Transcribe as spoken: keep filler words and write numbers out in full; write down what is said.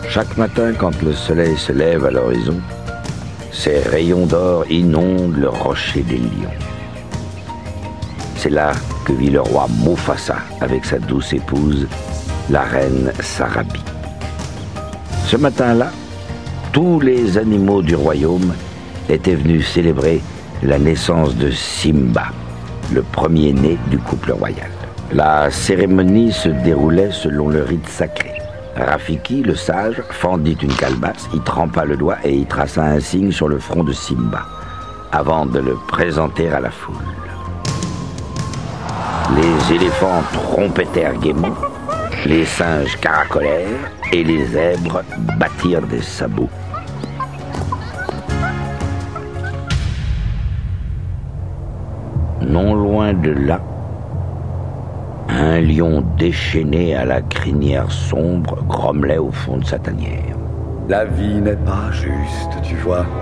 Chaque matin, quand le soleil se lève à l'horizon, ses rayons d'or inondent le rocher des lions. C'est là que vit le roi Mufasa avec sa douce épouse, la reine Sarabi. Ce matin-là, tous les animaux du royaume étaient venus célébrer la naissance de Simba, le premier-né du couple royal. La cérémonie se déroulait selon le rite sacré. Rafiki, le sage, fendit une calebasse, y trempa le doigt et y traça un signe sur le front de Simba, avant de le présenter à la foule. Les éléphants trompettèrent gaiement, les singes caracolèrent et les zèbres battirent des sabots. Non loin de là, un lion déchaîné à la crinière sombre grommelait au fond de sa tanière. La vie n'est pas juste, tu vois.